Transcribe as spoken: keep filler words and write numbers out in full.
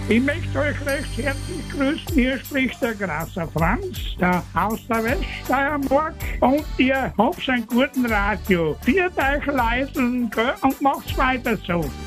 Ich möchte euch recht herzlich grüßen. Hier spricht der Grasser Franz, der aus der Weststeiermark. Und ihr habt einen guten Radio. Viert euch leisten, gell? Und macht's weiter so.